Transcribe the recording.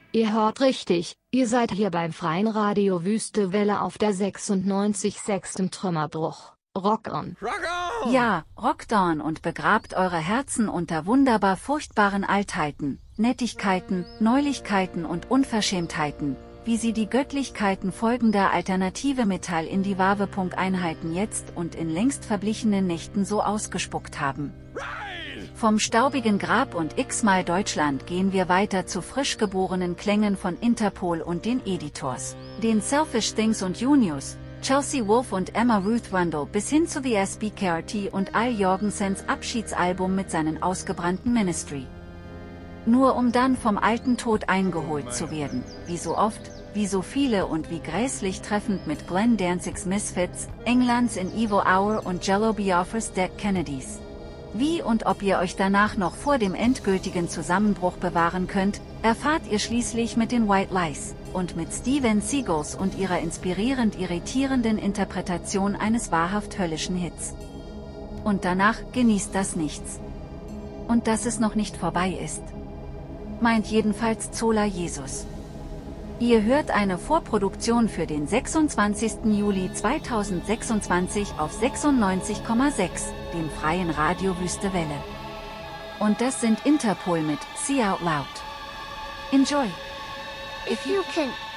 Ihr hört richtig, ihr seid hier beim Freien Radio Wüste Welle auf der 96,6 Trümmerbruch. Rock on! Rock on! Ja, rockt on und begrabt eure Herzen unter wunderbar furchtbaren Altheiten, Nettigkeiten, Neulichkeiten und Unverschämtheiten, wie sie die Göttlichkeiten folgender alternative Metall-in-die-Wave-Einheiten jetzt und in längst verblichenen Nächten so ausgespuckt haben. Vom staubigen Grab und x-mal Deutschland gehen wir weiter zu frisch geborenen Klängen von Interpol und den Editors, den Selfish Things und Junius, Chelsea Wolfe und Emma Ruth Rundle bis hin zu The SBKRT und Al Jorgensens Abschiedsalbum mit seinen ausgebrannten Ministry. Nur um dann vom alten Tod eingeholt zu werden, wie so oft, wie so viele und wie grässlich treffend mit Glenn Danzig's Misfits, Englands in Evil Hour und Jello Biafra's Dead Kennedys. Wie und ob ihr euch danach noch vor dem endgültigen Zusammenbruch bewahren könnt, erfahrt ihr schließlich mit den White Lies und mit Steven Seagulls und ihrer inspirierend irritierenden Interpretation eines wahrhaft höllischen Hits. Und danach genießt das Nichts. Und dass es noch nicht vorbei ist. Meint jedenfalls Zola Jesus. Ihr hört eine Vorproduktion für den 26. Juli 2026 auf 96,6, dem Freien Radio Wüste Welle. Und das sind Interpol mit See Out Loud. Enjoy! If you can